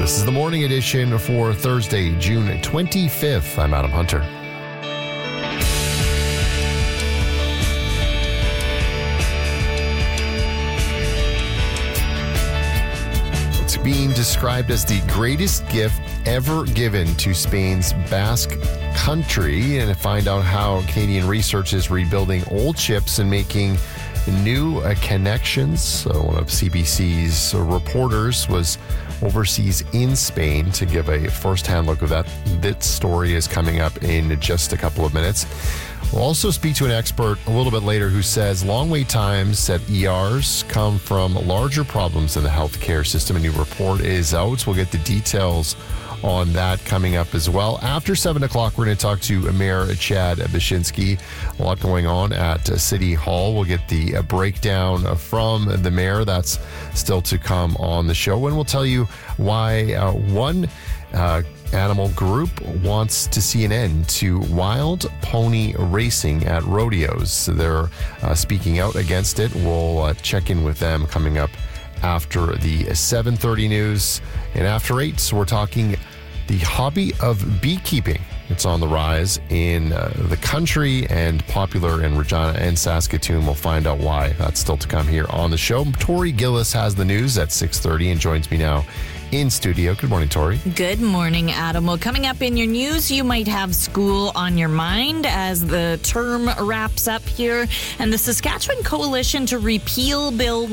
This is the morning edition for Thursday, June 25th. I'm Adam Hunter. It's being described as the greatest gift ever given to Spain's Basque country, and to find out how Canadian research is rebuilding old ships and making new connections. One of CBC's reporters was overseas in Spain to give a first-hand look of that. That story is coming up in just a couple of minutes. We'll also speak to an expert a little bit later who says long wait times at ERs come from larger problems in the healthcare system. A new report is out. We'll get the details on that coming up as well. After 7 o'clock, we're going to talk to Mayor Chad Baczynski. A lot going on at City Hall. We'll get the breakdown from the mayor. That's still to come on the show. And we'll tell you why one animal group wants to see an end to wild pony racing at rodeos. So they're speaking out against it. We'll check in with them coming up after the 7:30 news. And after 8, so we're talking the hobby of beekeeping. It's on the rise in the country and popular in Regina and Saskatoon. We'll find out why. That's still to come here on the show. Tori Gillis has the news at 6:30 and joins me now in studio. Good morning, Tori. Good morning, Adam. Well, coming up in your news, you might have school on your mind as the term wraps up here. And the Saskatchewan Coalition to Repeal Bill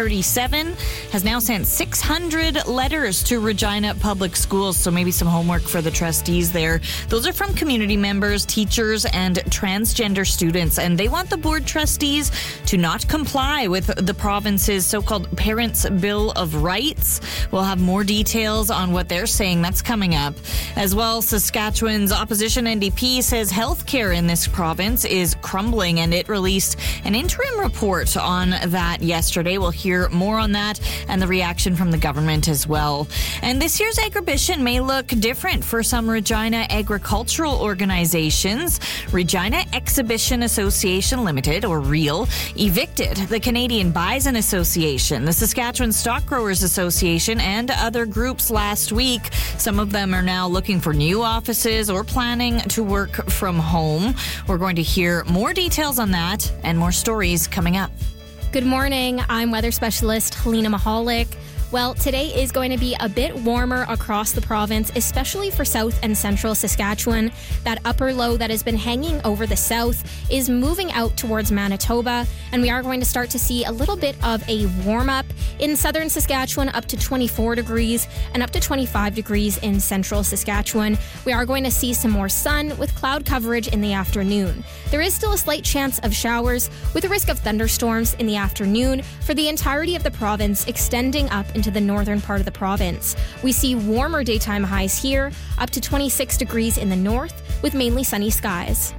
137 has now sent 600 letters to Regina Public Schools. So maybe some homework for the trustees there. Those are from community members, teachers, and transgender students. And they want the board trustees to not comply with the province's so-called Parents' Bill of Rights. We'll have more details on what they're saying. That's coming up. As well, Saskatchewan's opposition NDP says healthcare in this province is crumbling, and it released an interim report on that yesterday. We'll hear more on that and the reaction from the government as well. And this year's Agribition may look different for some Regina agricultural organizations. Regina Exhibition Association Limited, or REAL, evicted the Canadian Bison Association, the Saskatchewan Stock Growers Association, and other groups last week. Some of them are now looking for new offices or planning to work from home. We're going to hear more details on that and more stories coming up. Good morning. I'm weather specialist Helena Mahalik. Well, today is going to be a bit warmer across the province, especially for south and central Saskatchewan. That upper low that has been hanging over the south is moving out towards Manitoba, and we are going to start to see a little bit of a warm-up in southern Saskatchewan, up to 24 degrees and up to 25 degrees in central Saskatchewan. We are going to see some more sun with cloud coverage in the afternoon. There is still a slight chance of showers with a risk of thunderstorms in the afternoon for the entirety of the province, extending up into the northern part of the province. We see warmer daytime highs here, up to 26 degrees in the north, with mainly sunny skies.